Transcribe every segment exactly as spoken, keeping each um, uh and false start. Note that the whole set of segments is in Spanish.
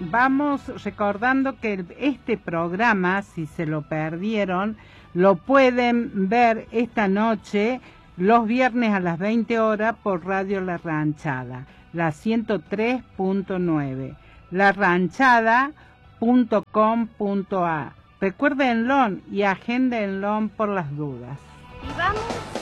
vamos recordando que este programa, si se lo perdieron, lo pueden ver esta noche, los viernes a las veinte horas por Radio La Ranchada, la ciento tres punto nueve, la ranchada punto com punto a. Recuérdenlo y agéndenlo por las dudas. Y vamos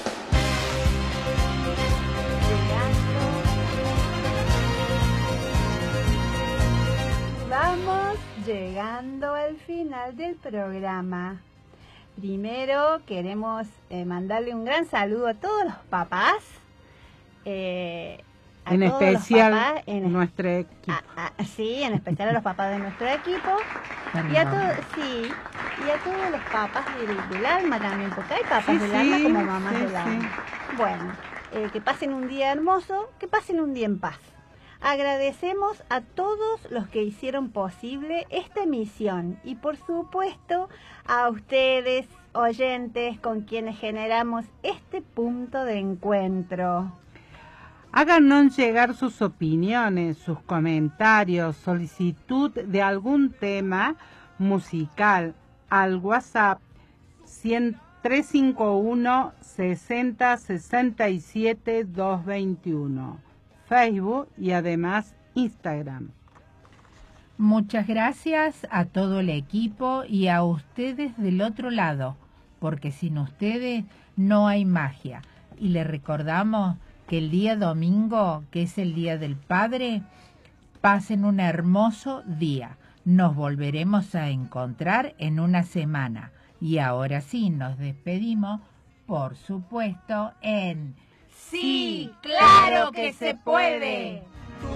llegando, vamos llegando al final del programa. Primero queremos eh, mandarle un gran saludo a todos los papás. Eh, a en todos especial los papás, en, nuestro equipo. A, a, sí, en especial a los papás de nuestro equipo. Y a todos, sí, y a todos los papás del, del alma también, porque hay papás Sí, del sí, alma como mamás sí, del alma. Bueno, eh, que pasen un día hermoso, que pasen un día en paz. Agradecemos a todos los que hicieron posible esta emisión y por supuesto a ustedes, oyentes, con quienes generamos este punto de encuentro. Háganos llegar sus opiniones, sus comentarios, solicitud de algún tema musical al WhatsApp tres cinco uno, sesenta, sesenta y siete, doscientos veintiuno, Facebook y además Instagram. Muchas gracias a todo el equipo y a ustedes del otro lado, porque sin ustedes no hay magia. Y les recordamos que el día domingo, que es el Día del Padre, pasen un hermoso día. Nos volveremos a encontrar en una semana. Y ahora sí, nos despedimos, por supuesto, en... ¡Sí, claro que se puede!